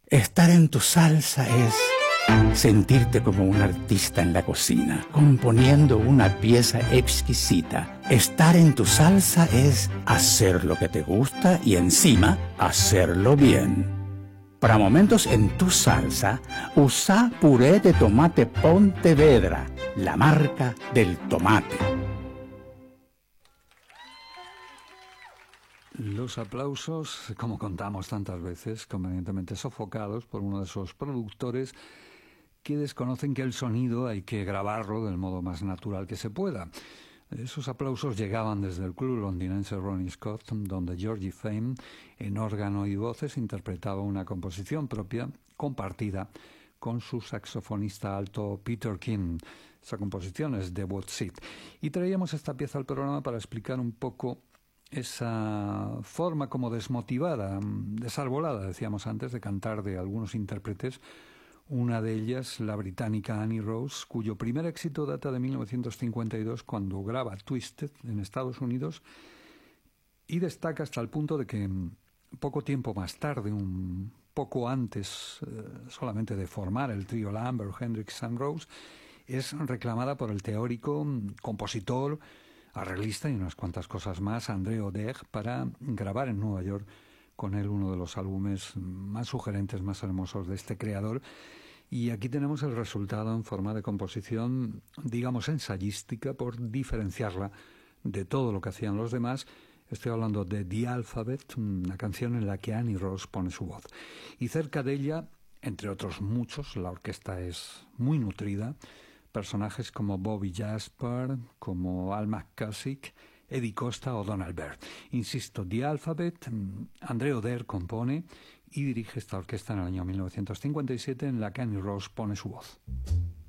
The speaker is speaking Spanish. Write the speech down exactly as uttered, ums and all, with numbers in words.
Estar en tu salsa es sentirte como un artista en la cocina, componiendo una pieza exquisita. Estar en tu salsa es hacer lo que te gusta y encima hacerlo bien. Para momentos en tu salsa, usa puré de tomate Pontevedra, la marca del tomate. Los aplausos, como contamos tantas veces, convenientemente sofocados por uno de esos productores que desconocen que el sonido hay que grabarlo del modo más natural que se pueda. Esos aplausos llegaban desde el club londinense Ronnie Scott, donde Georgie Fame, en órgano y voces, interpretaba una composición propia compartida con su saxofonista alto Peter King. Esa composición es The What's It. Y traíamos esta pieza al programa para explicar un poco esa forma como desmotivada, desarbolada, decíamos antes, de cantar de algunos intérpretes. Una de ellas, la británica Annie Rose, cuyo primer éxito data de mil novecientos cincuenta y dos, cuando graba Twisted en Estados Unidos, y destaca hasta el punto de que poco tiempo más tarde, un poco antes eh, solamente de formar el trío Lambert, Hendrix and Rose, es reclamada por el teórico, compositor, arreglista y unas cuantas cosas más, André Oder, para grabar en Nueva York con él uno de los álbumes más sugerentes, más hermosos de este creador. Y aquí tenemos el resultado en forma de composición, digamos, ensayística, por diferenciarla de todo lo que hacían los demás. Estoy hablando de The Alphabet, una canción en la que Annie Rose pone su voz. Y cerca de ella, entre otros muchos, la orquesta es muy nutrida, personajes como Bobby Jasper, como Al McCusick, Eddie Costa o Donald Byrd. Insisto, The Alphabet, André Oder compone y dirige esta orquesta en el año mil novecientos cincuenta y siete, en la que Annie Rose pone su voz.